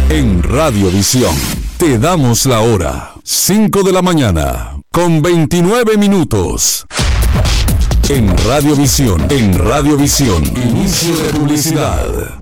En Radiovisión te damos la hora. 5 de la mañana con 29 minutos. En Radiovisión, inicio de publicidad.